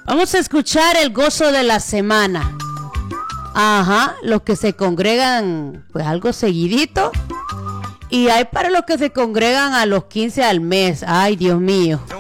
Vamos a escuchar el gozo de la semana. Ajá, los que se congregan pues algo seguidito. Y hay para los que se congregan a los 15 al mes. Ay, Dios mío.